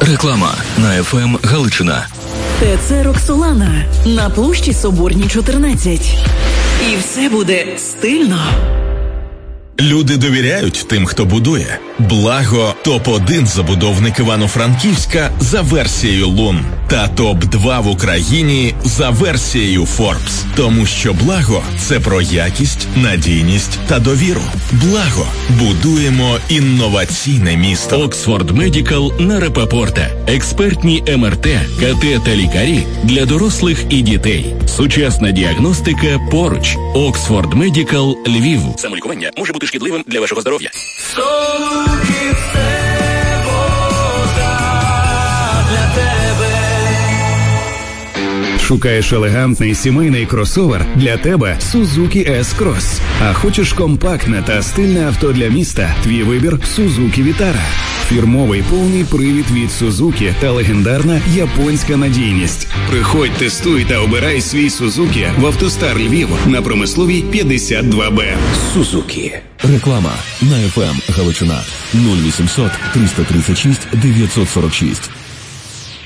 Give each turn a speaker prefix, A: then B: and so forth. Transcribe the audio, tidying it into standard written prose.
A: Реклама на ФМ Галичина.
B: ТЦ «Роксолана» на площі Соборній, 14. І все буде стильно.
C: Люди довіряють тим, хто будує. Благо – топ-1 забудовник Івано-Франківська за версією Лун. Та топ-2 в Україні за версією Forbes. Тому що Благо – це про якість, надійність та довіру. Благо – будуємо інноваційне місто.
D: Оксфорд Медикал на Рапопорта. Експертні МРТ, КТ та лікарі для дорослих і дітей. Сучасна діагностика поруч. Оксфорд Медикал Львів. Самолікування може бути шкідливим для вашого здоров'я.
E: Шукаєш елегантний сімейний кросовер? Для тебе Suzuki S-Cross. А хочеш компактне та стильне авто для міста? Твій вибір Suzuki Vitara. Фірмовий повний привід від Suzuki та легендарна японська надійність. Приходь, тестуй та обирай свій Suzuki в Автостар Львів на Промисловій 52Б.
A: Suzuki. Реклама на ФМ Галичина. 0800 336 946.